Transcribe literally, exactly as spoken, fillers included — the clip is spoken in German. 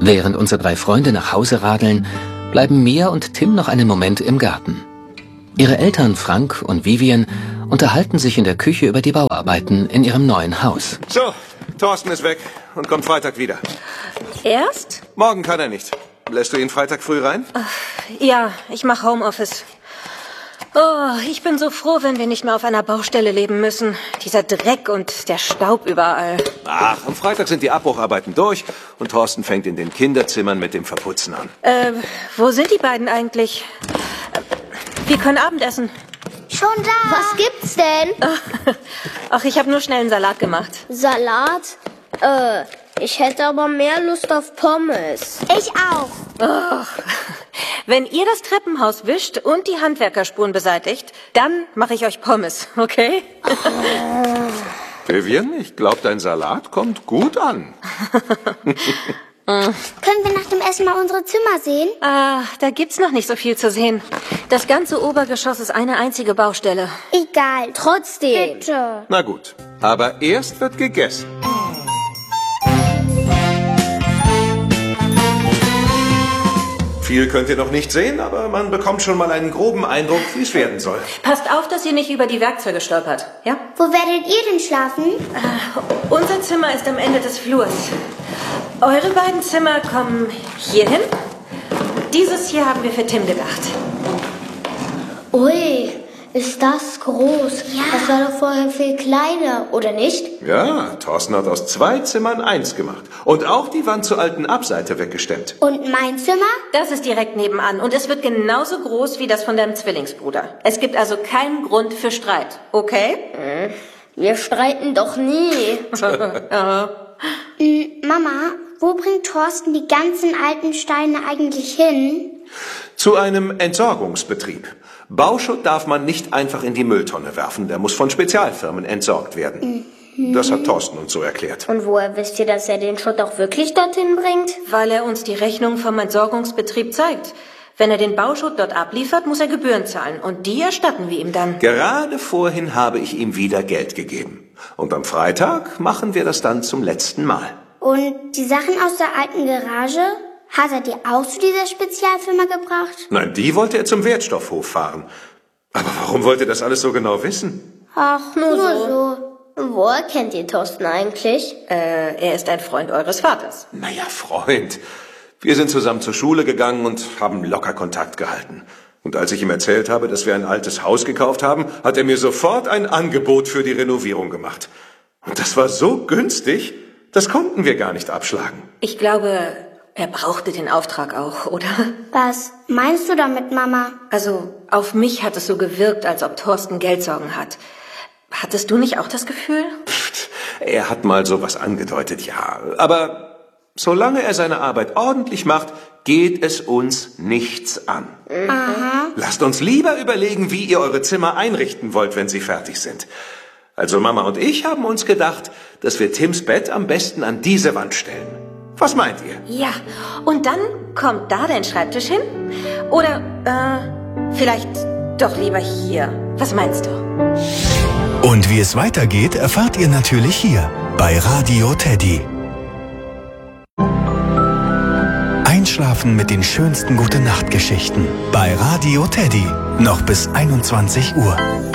Während unsere drei Freunde nach Hause radeln, bleiben Mia und Tim noch einen Moment im Garten. Ihre Eltern Frank und Vivian unterhalten sich in der Küche über die Bauarbeiten in ihrem neuen Haus. So, Thorsten ist weg und kommt Freitag wieder. Erst? Morgen kann er nicht. Lässt du ihn Freitag früh rein? Ja, ich mache Homeoffice. Oh, ich bin so froh, wenn wir nicht mehr auf einer Baustelle leben müssen. Dieser Dreck und der Staub überall. Ach, am Freitag sind die Abbrucharbeiten durch und Thorsten fängt in den Kinderzimmern mit dem Verputzen an. Äh, wo sind die beiden eigentlich? Wir können Abendessen. Schon da. Was gibt's denn? Ach, ich habe nur schnell einen Salat gemacht. Salat? Äh, ich hätte aber mehr Lust auf Pommes. Ich auch. Oh. Wenn ihr das Treppenhaus wischt und die Handwerkerspuren beseitigt, dann mache ich euch Pommes, okay? Vivian, ich glaube, dein Salat kommt gut an. Können wir nach dem Essen mal unsere Zimmer sehen? Ah, da gibt's noch nicht so viel zu sehen. Das ganze Obergeschoss ist eine einzige Baustelle. Egal, trotzdem. Bitte. Na gut, aber erst wird gegessen. Viel könnt ihr noch nicht sehen, aber man bekommt schon mal einen groben Eindruck, wie es werden soll. Passt auf, dass ihr nicht über die Werkzeuge stolpert, ja? Wo werdet ihr denn schlafen? Äh, unser Zimmer ist am Ende des Flurs. Eure beiden Zimmer kommen hier hin. Dieses hier haben wir für Tim gedacht. Ui, ist das groß. Ja. Das war doch vorher viel kleiner, oder nicht? Ja, Thorsten hat aus zwei Zimmern eins gemacht. Und auch die Wand zur alten Abseite weggestemmt. Und mein Zimmer? Das ist direkt nebenan und es wird genauso groß wie das von deinem Zwillingsbruder. Es gibt also keinen Grund für Streit, okay? Wir streiten doch nie. Mama, wo bringt Thorsten die ganzen alten Steine eigentlich hin? Zu einem Entsorgungsbetrieb. Bauschutt darf man nicht einfach in die Mülltonne werfen. Der muss von Spezialfirmen entsorgt werden. Mhm. Das hat Thorsten uns so erklärt. Und woher wisst ihr, dass er den Schutt auch wirklich dorthin bringt? Weil er uns die Rechnung vom Entsorgungsbetrieb zeigt. Wenn er den Bauschutt dort abliefert, muss er Gebühren zahlen. Und die erstatten wir ihm dann. Gerade vorhin habe ich ihm wieder Geld gegeben. Und am Freitag machen wir das dann zum letzten Mal. Und die Sachen aus der alten Garage? Hat er die auch zu dieser Spezialfirma gebracht? Nein, die wollte er zum Wertstoffhof fahren. Aber warum wollte er das alles so genau wissen? Ach, nur, nur so. so. Woher kennt ihr Thorsten eigentlich? Äh, er ist ein Freund eures Vaters. Naja, Freund. Wir sind zusammen zur Schule gegangen und haben locker Kontakt gehalten. Und als ich ihm erzählt habe, dass wir ein altes Haus gekauft haben, hat er mir sofort ein Angebot für die Renovierung gemacht. Und das war so günstig, das konnten wir gar nicht abschlagen. Ich glaube, er brauchte den Auftrag auch, oder? Was meinst du damit, Mama? Also, auf mich hat es so gewirkt, als ob Thorsten Geldsorgen hat. Hattest du nicht auch das Gefühl? Pft, er hat mal sowas angedeutet, ja. Aber solange er seine Arbeit ordentlich macht, geht es uns nichts an. Aha. Lasst uns lieber überlegen, wie ihr eure Zimmer einrichten wollt, wenn sie fertig sind. Also Mama und ich haben uns gedacht, dass wir Tims Bett am besten an diese Wand stellen. Was meint ihr? Ja, und dann kommt da dein Schreibtisch hin? Oder, äh, vielleicht doch lieber hier. Was meinst du? Und wie es weitergeht, erfahrt ihr natürlich hier bei Radio Teddy. Einschlafen mit den schönsten Gute-Nacht-Geschichten bei Radio Teddy. Noch bis einundzwanzig Uhr.